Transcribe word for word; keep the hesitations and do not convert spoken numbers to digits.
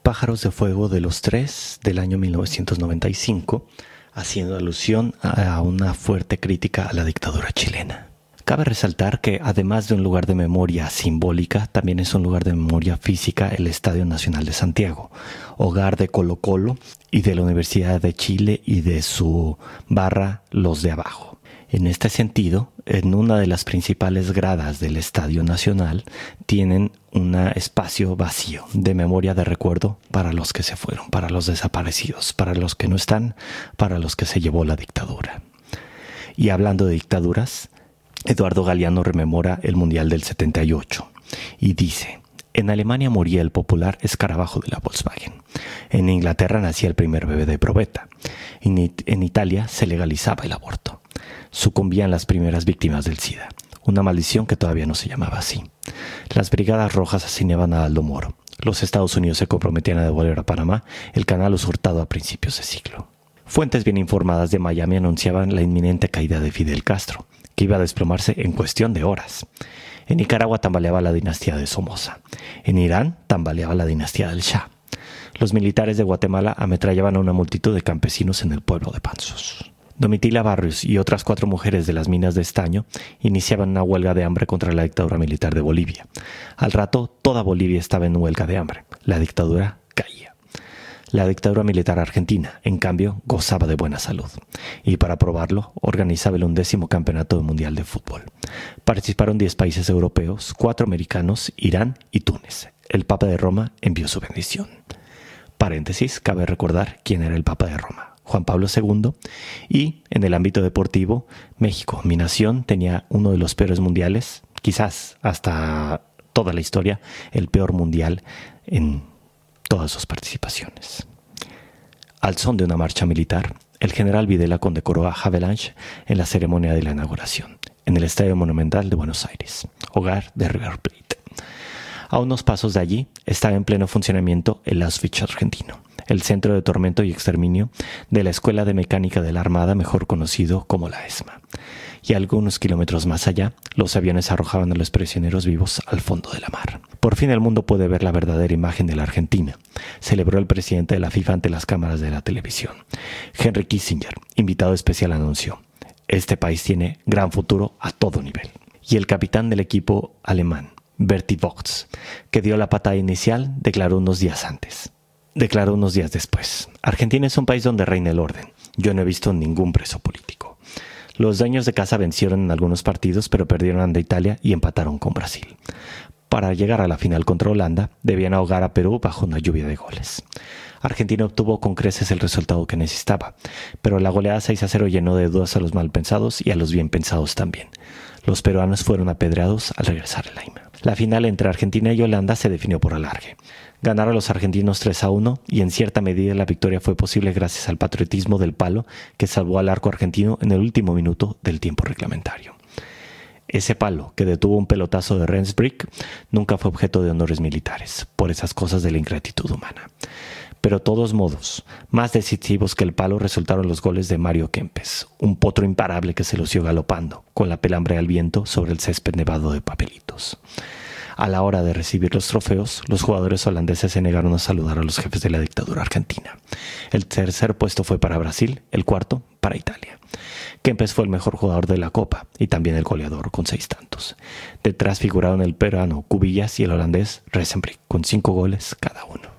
Pájaros de Fuego de los Tres, del año mil novecientos noventa y cinco, haciendo alusión a una fuerte crítica a la dictadura chilena. Cabe resaltar que, además de un lugar de memoria simbólica, también es un lugar de memoria física el Estadio Nacional de Santiago, hogar de Colo-Colo y de la Universidad de Chile y de su barra Los de Abajo. En este sentido, en una de las principales gradas del Estadio Nacional tienen un espacio vacío de memoria de recuerdo para los que se fueron, para los desaparecidos, para los que no están, para los que se llevó la dictadura. Y hablando de dictaduras, Eduardo Galeano rememora el Mundial del setenta y ocho y dice: en Alemania moría el popular escarabajo de la Volkswagen. En Inglaterra nacía el primer bebé de probeta. En, It- en Italia se legalizaba el aborto. Sucumbían las primeras víctimas del SIDA, una maldición que todavía no se llamaba así. Las brigadas rojas asesinaban a Aldo Moro. Los Estados Unidos se comprometían a devolver a Panamá el canal usurtado a principios de siglo. Fuentes bien informadas de Miami anunciaban la inminente caída de Fidel Castro, que iba a desplomarse en cuestión de horas. En Nicaragua tambaleaba la dinastía de Somoza. En Irán tambaleaba la dinastía del Shah. Los militares de Guatemala ametrallaban a una multitud de campesinos en el pueblo de Panzos. Domitila Barrios y otras cuatro mujeres de las minas de estaño iniciaban una huelga de hambre contra la dictadura militar de Bolivia. Al rato, toda Bolivia estaba en huelga de hambre. La dictadura caía. La dictadura militar argentina, en cambio, gozaba de buena salud. Y para probarlo, organizaba el undécimo campeonato mundial de fútbol. Participaron diez países europeos, cuatro americanos, Irán y Túnez. El Papa de Roma envió su bendición. Paréntesis, cabe recordar quién era el Papa de Roma: Juan Pablo segundo. Y en el ámbito deportivo, México, mi nación, tenía uno de los peores mundiales, quizás hasta toda la historia, el peor mundial en todas sus participaciones. Al son de una marcha militar, el general Videla condecoró a Havelange en la ceremonia de la inauguración, en el Estadio Monumental de Buenos Aires, hogar de River Plate. A unos pasos de allí estaba en pleno funcionamiento el Auschwitz argentino, el centro de tormento y exterminio de la Escuela de Mecánica de la Armada, mejor conocido como la ESMA. Y algunos kilómetros más allá, los aviones arrojaban a los prisioneros vivos al fondo de la mar. Por fin el mundo puede ver la verdadera imagen de la Argentina, celebró el presidente de la FIFA ante las cámaras de la televisión. Henry Kissinger, invitado especial, anunció: este país tiene gran futuro a todo nivel. Y el capitán del equipo alemán, Berti Vogts, que dio la patada inicial, declaró unos días antes. Declaró unos días después: Argentina es un país donde reina el orden. Yo no he visto ningún preso político. Los dueños de casa vencieron en algunos partidos, pero perdieron ante Italia y empataron con Brasil. Para llegar a la final contra Holanda, debían ahogar a Perú bajo una lluvia de goles. Argentina obtuvo con creces el resultado que necesitaba, pero la goleada seis a cero llenó de dudas a los mal pensados y a los bien pensados también. Los peruanos fueron apedreados al regresar el Lima. La final entre Argentina y Holanda se definió por alargue. Ganaron los argentinos tres a uno y en cierta medida la victoria fue posible gracias al patriotismo del Palo, que salvó al arco argentino en el último minuto del tiempo reglamentario. Ese Palo, que detuvo un pelotazo de Rensbrick, nunca fue objeto de honores militares, por esas cosas de la ingratitud humana. Pero de todos modos, más decisivos que el Palo resultaron los goles de Mario Kempes, un potro imparable que se lució galopando, con la pelambre al viento sobre el césped nevado de papelitos. A la hora de recibir los trofeos, los jugadores holandeses se negaron a saludar a los jefes de la dictadura argentina. El tercer puesto fue para Brasil, el cuarto para Italia. Kempes fue el mejor jugador de la Copa y también el goleador con seis tantos. Detrás figuraron el peruano Cubillas y el holandés Resenbrink con cinco goles cada uno.